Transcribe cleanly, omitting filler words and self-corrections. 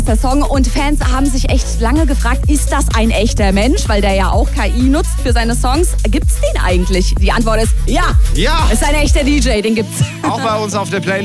Der Song und Fans haben sich echt lange gefragt, ist das ein echter Mensch, weil der ja auch KI nutzt für seine Songs. Gibt's den eigentlich? Die Antwort ist ja. Ja. Ist ein echter DJ, den gibt's. Auch bei uns auf der Playlist.